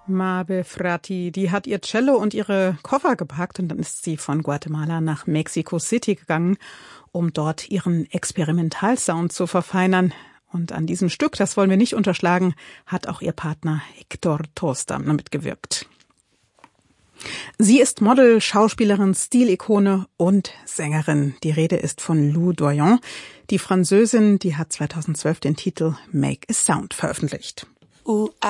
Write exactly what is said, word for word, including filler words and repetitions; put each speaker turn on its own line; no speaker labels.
Mabe Frati, die hat ihr Cello und ihre Koffer gepackt und dann ist sie von Guatemala nach Mexico City gegangen, um dort ihren Experimentalsound zu verfeinern. Und an diesem Stück, das wollen wir nicht unterschlagen, hat auch ihr Partner Hector Tostam mitgewirkt. Sie ist Model, Schauspielerin, Stilikone und Sängerin. Die Rede ist von Lou Doyon. Die Französin, die hat zweitausendzwölf den Titel Make a Sound veröffentlicht.